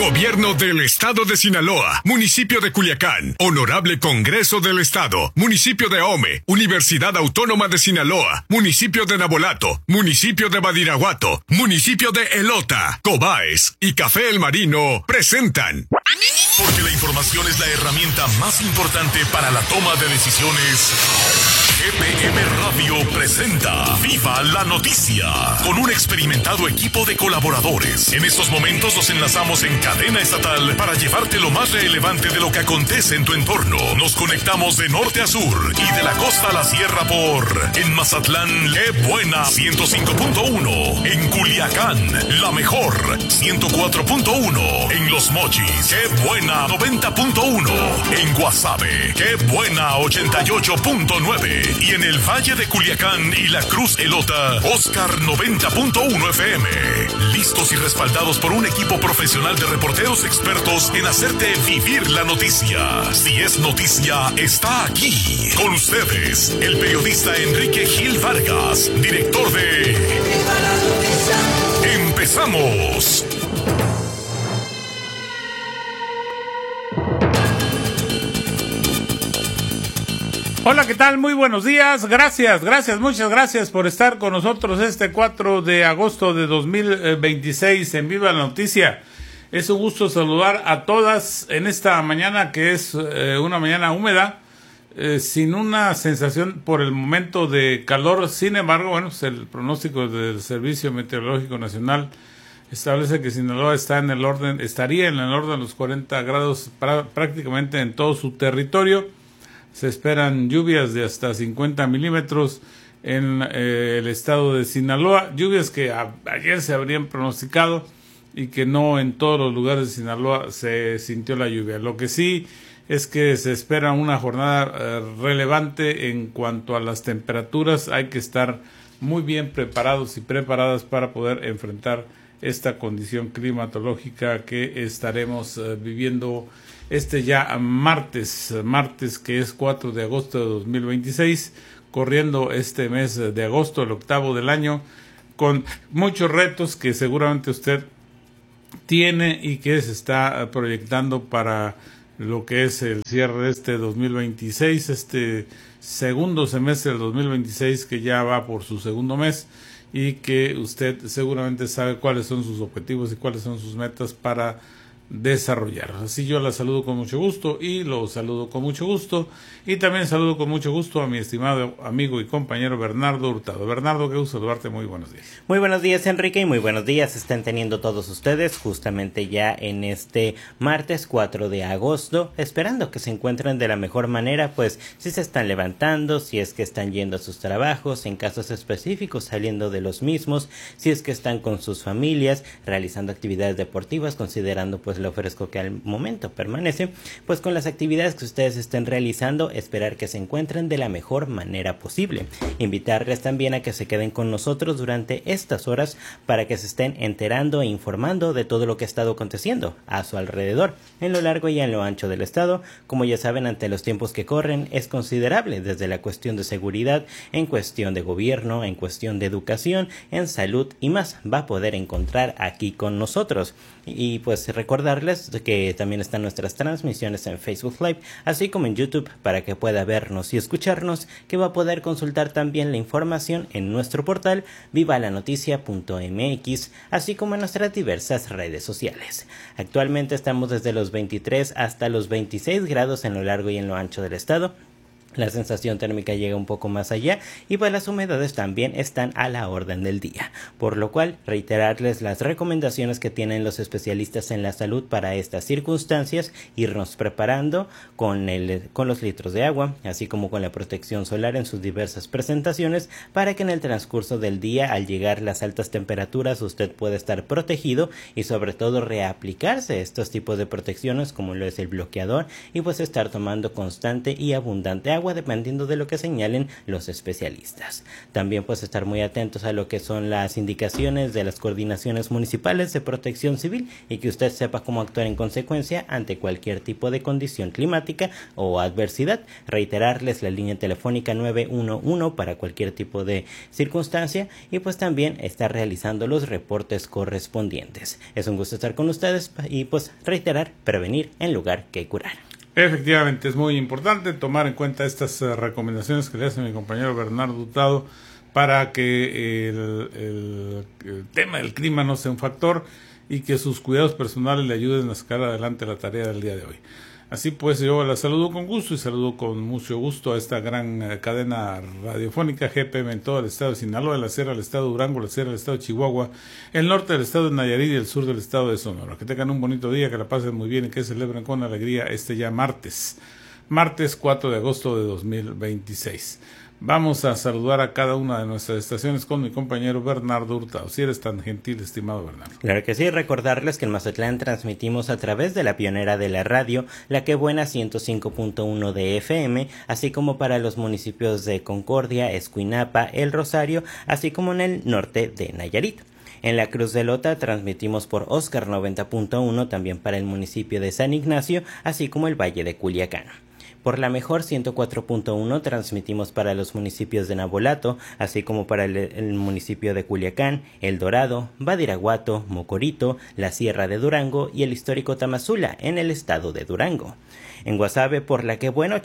Gobierno del Estado de Sinaloa, Municipio de Culiacán, Honorable Congreso del Estado, Municipio de Ahome, Universidad Autónoma de Sinaloa, Municipio de Nabolato, Municipio de Badiraguato, Municipio de Elota, Cobaes y Café El Marino presentan. Porque la información es la herramienta más importante para la toma de decisiones. EPM Radio presenta Viva la Noticia, con un experimentado equipo de colaboradores. En estos momentos nos enlazamos en cadena estatal para llevarte lo más relevante de lo que acontece en tu entorno. Nos conectamos de norte a sur y de la costa a la sierra en Mazatlán, Qué Buena 105.1, en Culiacán, La Mejor 104.1, en Los Mochis, Qué Buena 90.1, en Guasave, Qué Buena 88.9, y en el Valle de Culiacán y La Cruz Elota, Oscar 90.1 FM. Listos y respaldados por un equipo profesional de reporteros expertos en hacerte vivir la noticia. Si es noticia, está aquí. Con ustedes, el periodista Enrique Gil Vargas, director de Viva la Noticia. ¡Empezamos! Hola, ¿qué tal? Muy buenos días. Muchas gracias por estar con nosotros este 4 de agosto de 2026 en Viva la Noticia. Es un gusto saludar a todas en esta mañana que es una mañana húmeda, sin una sensación por el momento de calor. Sin embargo, bueno, pues el pronóstico del Servicio Meteorológico Nacional establece que Sinaloa estaría en el orden de los 40 grados prácticamente en todo su territorio. Se esperan lluvias de hasta 50 milímetros en el estado de Sinaloa, lluvias que ayer se habrían pronosticado y que no en todos los lugares de Sinaloa se sintió la lluvia. Lo que sí es que se espera una jornada relevante en cuanto a las temperaturas. Hay que estar muy bien preparados y preparadas para poder enfrentar esta condición climatológica que estaremos viviendo ya martes que es 4 de agosto de 2026, corriendo este mes de agosto, el octavo del año, con muchos retos que seguramente usted tiene y que se está proyectando para lo que es el cierre de este 2026, este segundo semestre del 2026 que ya va por su segundo mes y que usted seguramente sabe cuáles son sus objetivos y cuáles son sus metas para desarrollar. Así yo la saludo con mucho gusto y lo saludo con mucho gusto y también saludo con mucho gusto a mi estimado amigo y compañero Bernardo Hurtado. Bernardo, qué gusto saludarte, muy buenos días. Muy buenos días, Enrique, y muy buenos días estén teniendo todos ustedes justamente ya en este martes 4 de agosto, esperando que se encuentren de la mejor manera, pues si se están levantando, si es que están yendo a sus trabajos, en casos específicos saliendo de los mismos, si es que están con sus familias, realizando actividades deportivas, considerando pues lo fresco que al momento permanece, pues con las actividades que ustedes estén realizando, esperar que se encuentren de la mejor manera posible. Invitarles también a que se queden con nosotros durante estas horas para que se estén enterando e informando de todo lo que ha estado aconteciendo a su alrededor, en lo largo y en lo ancho del estado. Como ya saben, ante los tiempos que corren, es considerable desde la cuestión de seguridad, en cuestión de gobierno, en cuestión de educación, en salud y más, va a poder encontrar aquí con nosotros. Y pues recordarles que también están nuestras transmisiones en Facebook Live, así como en YouTube, para que pueda vernos y escucharnos, que va a poder consultar también la información en nuestro portal vivalanoticia.mx, así como en nuestras diversas redes sociales. Actualmente estamos desde los 23 hasta los 26 grados en lo largo y en lo ancho del estado. La sensación térmica llega un poco más allá y pues las humedades también están a la orden del día, por lo cual reiterarles las recomendaciones que tienen los especialistas en la salud para estas circunstancias, irnos preparando con los litros de agua, así como con la protección solar en sus diversas presentaciones, para que en el transcurso del día, al llegar las altas temperaturas, usted pueda estar protegido y sobre todo reaplicarse estos tipos de protecciones como lo es el bloqueador y pues estar tomando constante y abundante agua, agua dependiendo de lo que señalen los especialistas. También pues estar muy atentos a lo que son las indicaciones de las coordinaciones municipales de protección civil y que usted sepa cómo actuar en consecuencia ante cualquier tipo de condición climática o adversidad. Reiterarles la línea telefónica 911 para cualquier tipo de circunstancia y pues también estar realizando los reportes correspondientes. Es un gusto estar con ustedes y pues reiterar, prevenir en lugar que curar. Efectivamente, es muy importante tomar en cuenta estas recomendaciones que le hace mi compañero Bernardo Hurtado para que el tema del clima no sea un factor y que sus cuidados personales le ayuden a sacar adelante la tarea del día de hoy. Así pues, yo la saludo con gusto y saludo con mucho gusto a esta gran cadena radiofónica GPM en todo el estado de Sinaloa, la sierra del estado de Durango, la sierra del estado de Chihuahua, el norte del estado de Nayarit y el sur del estado de Sonora. Que tengan un bonito día, que la pasen muy bien y que celebren con alegría ya martes 4 de agosto de 2026. Vamos a saludar a cada una de nuestras estaciones con mi compañero Bernardo Hurtado. Si eres tan gentil, estimado Bernardo. Claro que sí, recordarles que en Mazatlán transmitimos a través de la pionera de la radio, La Que Buena 105.1 de FM, así como para los municipios de Concordia, Escuinapa, El Rosario, así como en el norte de Nayarit. En la Cruz de Lota transmitimos por Oscar 90.1 también para el municipio de San Ignacio, así como el Valle de Culiacán. Por la Mejor 104.1 transmitimos para los municipios de Nabolato, así como para el municipio de Culiacán, El Dorado, Badiraguato, Mocorito, la Sierra de Durango y el histórico Tamazula en el estado de Durango. En Guasave, por La Que Buena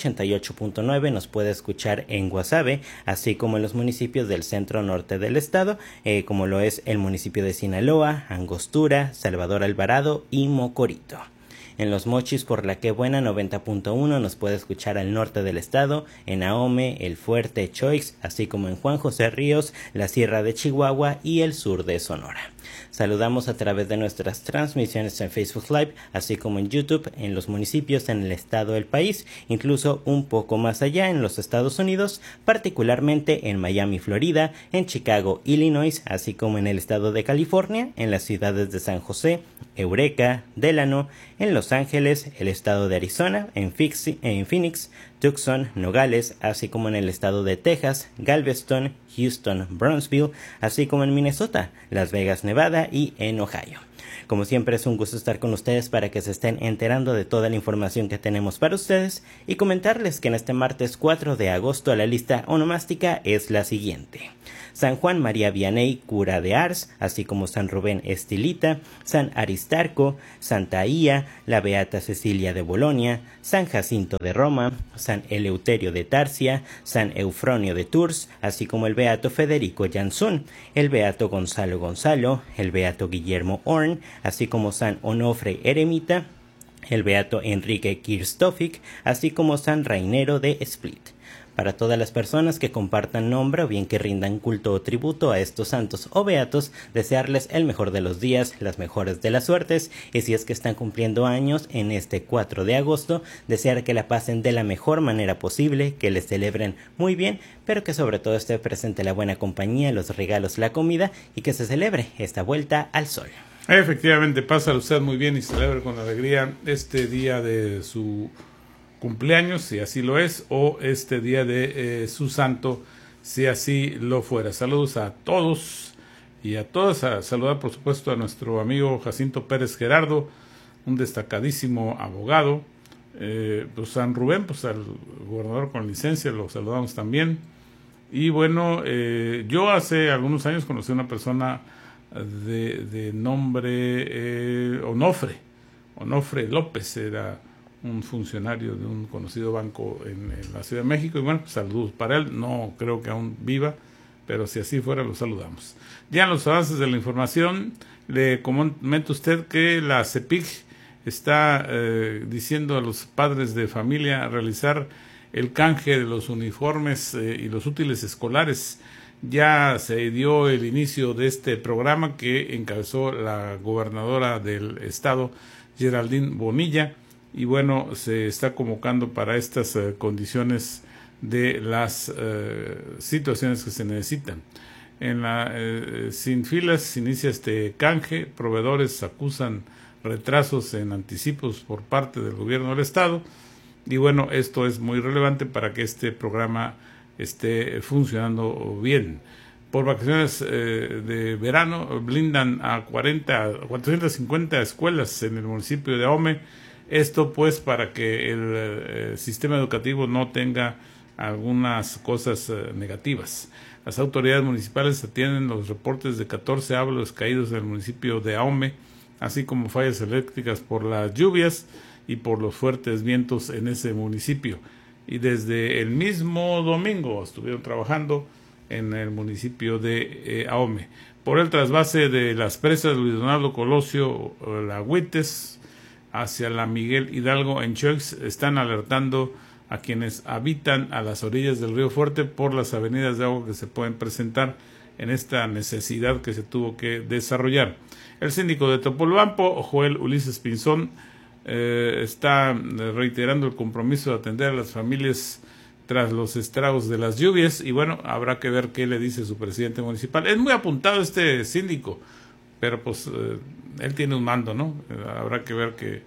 88.9 nos puede escuchar en Guasave, así como en los municipios del centro norte del estado, como lo es el municipio de Sinaloa, Angostura, Salvador Alvarado y Mocorito. En Los Mochis, por La Que Buena 90.1 nos puede escuchar al norte del estado, en Ahome, El Fuerte, Choix, así como en Juan José Ríos, la Sierra de Chihuahua y el sur de Sonora. Saludamos a través de nuestras transmisiones en Facebook Live, así como en YouTube, en los municipios en el estado del país, incluso un poco más allá en los Estados Unidos, particularmente en Miami, Florida, en Chicago, Illinois, así como en el estado de California, en las ciudades de San José, Eureka, Delano, en Los Ángeles, el estado de Arizona, en Phoenix, Tucson, Nogales, así como en el estado de Texas, Galveston, Houston, Brownsville, así como en Minnesota, Las Vegas, Nevada y en Ohio. Como siempre es un gusto estar con ustedes para que se estén enterando de toda la información que tenemos para ustedes y comentarles que en este martes 4 de agosto la lista onomástica es la siguiente: San Juan María Vianney, cura de Ars, así como San Rubén Estilita, San Aristarco, Santa Ía, la Beata Cecilia de Bolonia, San Jacinto de Roma, San Eleuterio de Tarsia, San Eufronio de Tours, así como el Beato Federico Jansson, el Beato Gonzalo Gonzalo, el Beato Guillermo Horn, así como San Onofre Eremita, el Beato Enrique Kirchhoff, así como San Rainero de Split. Para todas las personas que compartan nombre o bien que rindan culto o tributo a estos santos o beatos, desearles el mejor de los días, las mejores de las suertes, y si es que están cumpliendo años en este 4 de agosto, desear que la pasen de la mejor manera posible, que les celebren muy bien, pero que sobre todo esté presente la buena compañía, los regalos, la comida y que se celebre esta vuelta al sol. Efectivamente, pásalo usted muy bien y celebre con alegría este día de su cumpleaños, si así lo es, o este día de su santo, si así lo fuera. Saludos a todos y a todas. A saludar, por supuesto, a nuestro amigo Jacinto Pérez Gerardo, un destacadísimo abogado. Pues San Rubén, pues al gobernador con licencia, lo saludamos también. Y bueno, yo hace algunos años conocí a una persona de nombre Onofre López, era un funcionario de un conocido banco en la Ciudad de México, y bueno, saludos para él. No creo que aún viva, pero si así fuera, lo saludamos. Ya en los avances de la información, le comento a usted que la CEPIC está diciendo a los padres de familia realizar el canje de los uniformes y los útiles escolares. Ya se dio el inicio de este programa que encabezó la gobernadora del estado, Geraldine Bonilla, y bueno, se está convocando para estas condiciones de las situaciones que se necesitan. En la Sin Filas se inicia este canje. Proveedores acusan retrasos en anticipos por parte del gobierno del estado, Y bueno, esto es muy relevante para que este programa esté funcionando bien. Por vacaciones de verano blindan a 450 escuelas en el municipio de Ahome. Esto pues para que el sistema educativo no tenga algunas cosas negativas. Las autoridades municipales atienden los reportes de 14 árboles caídos en el municipio de Ahome, así como fallas eléctricas por las lluvias y por los fuertes vientos en ese municipio. Y desde el mismo domingo estuvieron trabajando en el municipio de Ahome. Por el trasvase de las presas Luis Donaldo Colosio, la Huites, hacia la Miguel Hidalgo en Choix, están alertando a quienes habitan a las orillas del río Fuerte por las avenidas de agua que se pueden presentar en esta necesidad que se tuvo que desarrollar. El síndico de Topolobampo, Joel Ulises Pinzón, está reiterando el compromiso de atender a las familias tras los estragos de las lluvias, y bueno, habrá que ver qué le dice su presidente municipal. Es muy apuntado este síndico, pero pues él tiene un mando, ¿no? Habrá que ver que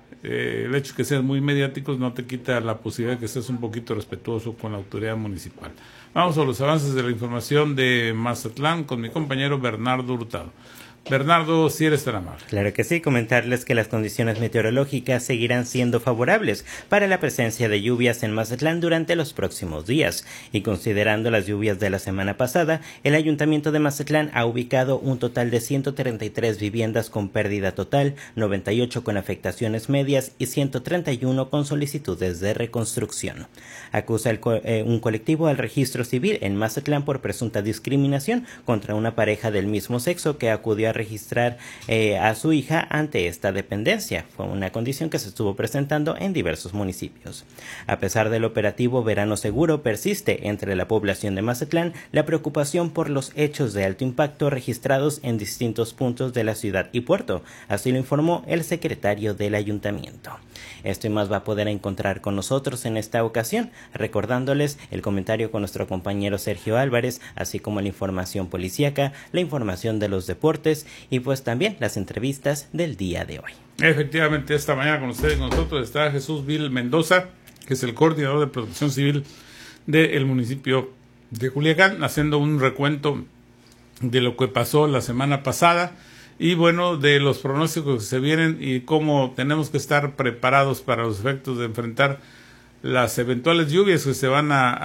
el hecho de que seas muy mediáticos no te quita la posibilidad de que estés un poquito respetuoso con la autoridad municipal. Vamos a los avances de la información de Mazatlán con mi compañero Bernardo Hurtado. Bernardo, si eres tan amable. Claro que sí, comentarles que las condiciones meteorológicas seguirán siendo favorables para la presencia de lluvias en Mazatlán durante los próximos días. Y considerando las lluvias de la semana pasada, el Ayuntamiento de Mazatlán ha ubicado un total de 133 viviendas con pérdida total, 98 con afectaciones medias y 131 con solicitudes de reconstrucción. Acusa un colectivo al registro civil en Mazatlán por presunta discriminación contra una pareja del mismo sexo que acudió a registrar a su hija ante esta dependencia. Fue una condición que se estuvo presentando en diversos municipios. A pesar del operativo Verano Seguro, persiste entre la población de Mazatlán la preocupación por los hechos de alto impacto registrados en distintos puntos de la ciudad y puerto. Así lo informó el secretario del ayuntamiento. Esto y más va a poder encontrar con nosotros en esta ocasión, recordándoles el comentario con nuestro compañero Sergio Álvarez, así como la información policíaca, la información de los deportes y pues también las entrevistas del día de hoy. Efectivamente, esta mañana con ustedes, con nosotros está Jesús Vil Mendoza, que es el coordinador de protección civil del municipio de Culiacán, haciendo un recuento de lo que pasó la semana pasada y bueno, de los pronósticos que se vienen y cómo tenemos que estar preparados para los efectos de enfrentar las eventuales lluvias que se van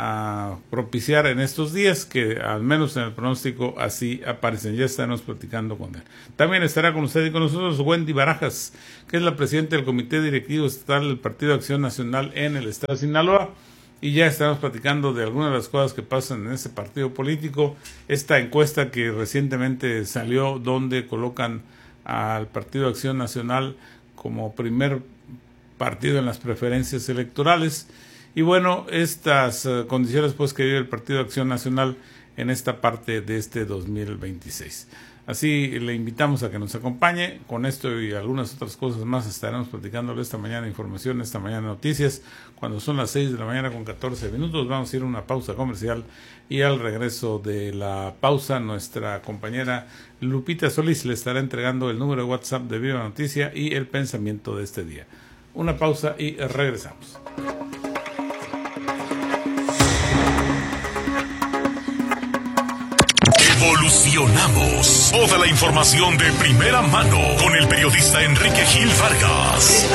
a propiciar en estos días, que al menos en el pronóstico así aparecen. Ya estaremos platicando con él. También estará con usted y con nosotros Wendy Barajas, que es la presidenta del Comité Directivo Estatal del Partido Acción Nacional en el Estado de Sinaloa, y ya estamos platicando de algunas de las cosas que pasan en ese partido político. Esta encuesta que recientemente salió, donde colocan al Partido Acción Nacional como primer partido en las preferencias electorales, y bueno, estas condiciones pues que vive el Partido Acción Nacional en esta parte de este 2026. Así le invitamos a que nos acompañe. Con esto y algunas otras cosas más estaremos platicándole esta mañana información, esta mañana noticias, cuando son las 6 de la mañana con 14 minutos. Vamos a ir a una pausa comercial y al regreso de la pausa nuestra compañera Lupita Solís le estará entregando el número de WhatsApp de Viva Noticia y el pensamiento de este día. Una pausa y regresamos. Evolucionamos. Toda la información de primera mano con el periodista Enrique Gil Vargas.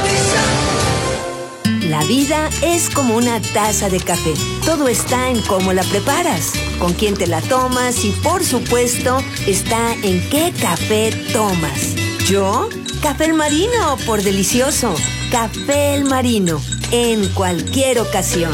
La vida es como una taza de café. Todo está en cómo la preparas, con quién te la tomas y, por supuesto, está en qué café tomas. ¿Yo? Café El Marino, por delicioso. Café El Marino, en cualquier ocasión.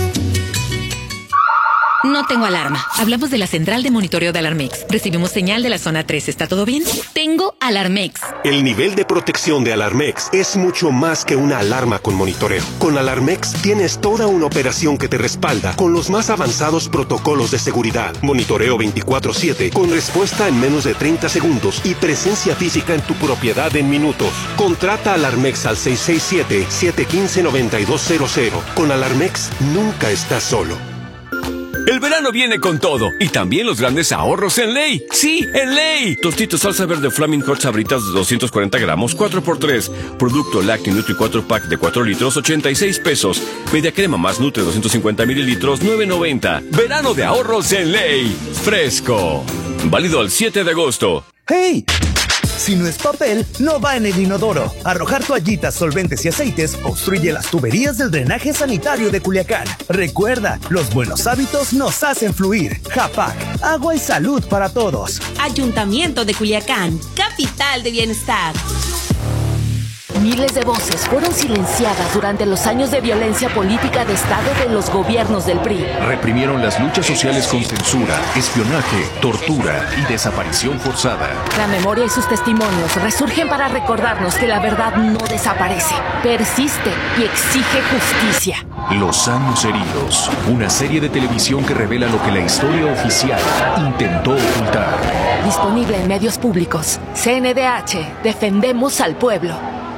No tengo alarma. Hablamos de la central de monitoreo de Alarmex. Recibimos señal de la zona 3. ¿Está todo bien? Tengo Alarmex. El nivel de protección de Alarmex es mucho más que una alarma con monitoreo. Con Alarmex tienes toda una operación que te respalda con los más avanzados protocolos de seguridad. Monitoreo 24/7 con respuesta en menos de 30 segundos y presencia física en tu propiedad en minutos. Contrata Alarmex al 667-715-9200. Con Alarmex nunca estás solo. El verano viene con todo y también los grandes ahorros en Ley. ¡Sí, en Ley! Tostitos salsa verde Flaming Hot Sabritas de 240 gramos, 4x3. Producto lácteo Nutri 4 pack de 4 litros, 86 pesos. Media crema más Nutri 250 mililitros, 9.90. Verano de ahorros en Ley. Fresco. Válido al 7 de agosto. ¡Hey! Si no es papel, no va en el inodoro. Arrojar toallitas, solventes y aceites obstruye las tuberías del drenaje sanitario de Culiacán. Recuerda, los buenos hábitos nos hacen fluir. Japac, agua y salud para todos. Ayuntamiento de Culiacán, capital de bienestar. Miles de voces fueron silenciadas durante los años de violencia política de Estado de los gobiernos del PRI. Reprimieron las luchas sociales con censura, espionaje, tortura y desaparición forzada. La memoria y sus testimonios resurgen para recordarnos que la verdad no desaparece, persiste y exige justicia. Los años heridos, una serie de televisión que revela lo que la historia oficial intentó ocultar. Disponible en medios públicos. CNDH, defendemos al pueblo.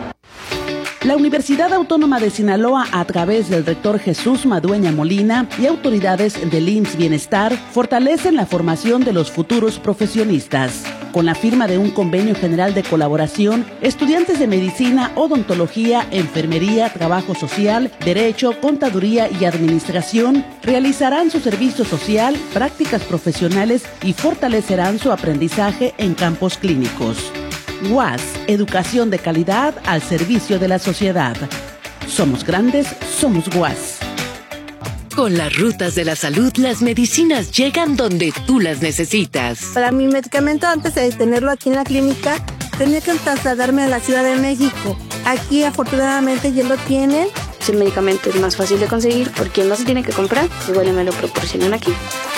La Universidad Autónoma de Sinaloa, a través del rector Jesús Madueña Molina y autoridades del IMSS Bienestar, fortalecen la formación de los futuros profesionistas. Con la firma de un convenio general de colaboración, estudiantes de medicina, odontología, enfermería, trabajo social, derecho, contaduría y administración realizarán su servicio social, prácticas profesionales y fortalecerán su aprendizaje en campos clínicos. UAS, educación de calidad al servicio de la sociedad. Somos grandes, somos UAS. Con las rutas de la salud, las medicinas llegan donde tú las necesitas. Para mi medicamento, antes de tenerlo aquí en la clínica, tenía que trasladarme a la Ciudad de México. Aquí, afortunadamente, ya lo tienen. Si el medicamento es más fácil de conseguir, porque no se tiene que comprar, igual me lo proporcionan aquí.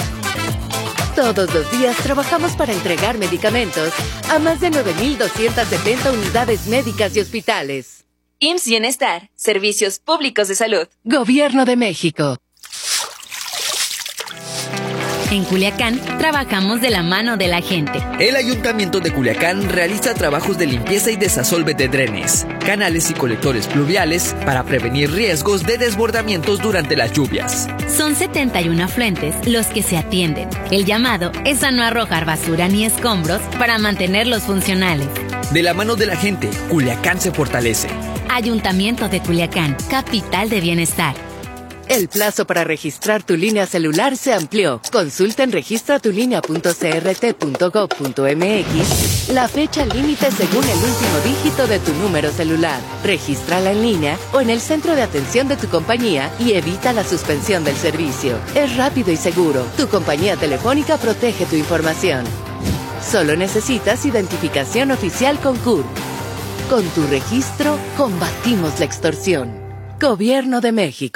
Todos los días trabajamos para entregar medicamentos a más de 9,270 unidades médicas y hospitales. IMSS Bienestar, Servicios Públicos de Salud. Gobierno de México. En Culiacán, trabajamos de la mano de la gente. El Ayuntamiento de Culiacán realiza trabajos de limpieza y desasolve de drenes, canales y colectores pluviales para prevenir riesgos de desbordamientos durante las lluvias. Son 71 afluentes los que se atienden. El llamado es a no arrojar basura ni escombros para mantenerlos funcionales. De la mano de la gente, Culiacán se fortalece. Ayuntamiento de Culiacán, capital de bienestar. El plazo para registrar tu línea celular se amplió. Consulta en registratulínea.crt.gov.mx la fecha límite según el último dígito de tu número celular. Regístrala en línea o en el centro de atención de tu compañía y evita la suspensión del servicio. Es rápido y seguro. Tu compañía telefónica protege tu información. Solo necesitas identificación oficial con CURP. Con tu registro, combatimos la extorsión. Gobierno de México.